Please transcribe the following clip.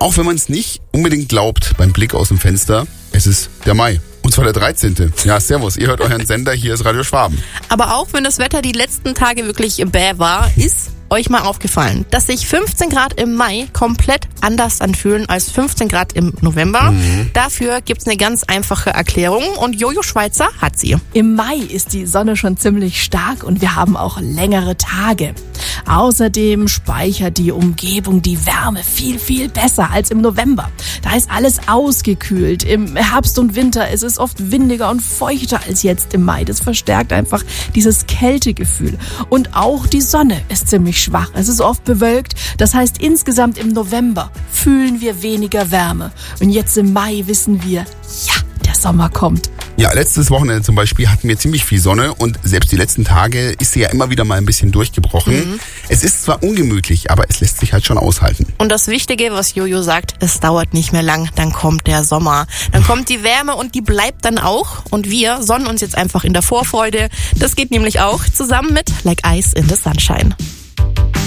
Auch wenn man es nicht unbedingt glaubt beim Blick aus dem Fenster, es ist der Mai. Und zwar der 13. Ja, servus, ihr hört euren Sender, hier ist Radio Schwaben. Aber auch wenn das Wetter die letzten Tage wirklich bäh war, ist euch mal aufgefallen, dass sich 15 Grad im Mai komplett anders anfühlen als 15 Grad im November. Dafür gibt's eine ganz einfache Erklärung und Jojo Schweizer hat sie. Im Mai ist die Sonne schon ziemlich stark und wir haben auch längere Tage. Außerdem speichert die Umgebung die Wärme viel, viel besser als im November. Da ist alles ausgekühlt. Im Herbst und Winter ist es oft windiger und feuchter als jetzt im Mai. Das verstärkt einfach dieses Kältegefühl. Und auch die Sonne ist ziemlich schwach. Es ist oft bewölkt. Das heißt, insgesamt im November fühlen wir weniger Wärme. Und jetzt im Mai wissen wir, ja, der Sommer kommt. Ja, letztes Wochenende zum Beispiel hatten wir ziemlich viel Sonne und selbst die letzten Tage ist sie ja immer wieder mal ein bisschen durchgebrochen. Es ist zwar ungemütlich, aber es lässt sich halt schon aushalten. Und das Wichtige, was Jojo sagt, es dauert nicht mehr lang, dann kommt der Sommer. Dann kommt die Wärme und die bleibt dann auch. Und wir sonnen uns jetzt einfach in der Vorfreude. Das geht nämlich auch zusammen mit Like Ice in the Sunshine.